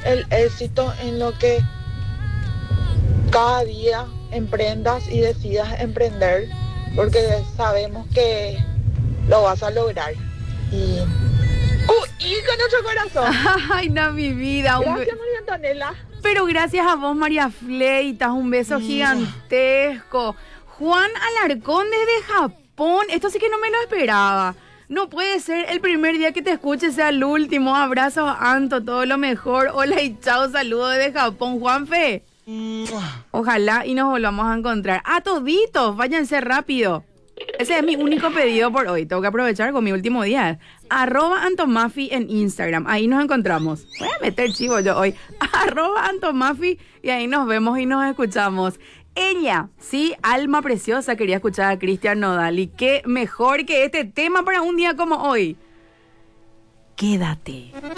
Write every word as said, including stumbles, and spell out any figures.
el éxito en lo que cada día emprendas y decidas emprender, porque sabemos que lo vas a lograr. Y... ¡Uh! Y con otro corazón. Ay, no, mi vida. Un Gracias, be- María Antonella. Pero gracias a vos, María Fleitas, un beso gigantesco. Juan Alarcón desde Japón. Esto sí que no me lo esperaba. No puede ser el primer día que te escuche sea el último. Abrazos, Anto, todo lo mejor. Hola y chao, saludos desde Japón. Juanfe. Ojalá y nos volvamos a encontrar. A toditos, váyanse rápido. Ese es mi único pedido por hoy. Tengo que aprovechar con mi último día. Arroba Antomafi en Instagram. Ahí nos encontramos. Voy a meter chivo yo hoy. Arroba Antomafi y ahí nos vemos y nos escuchamos. Ella, sí, alma preciosa, quería escuchar a Cristian Nodal. Y qué mejor que este tema para un día como hoy. Quédate.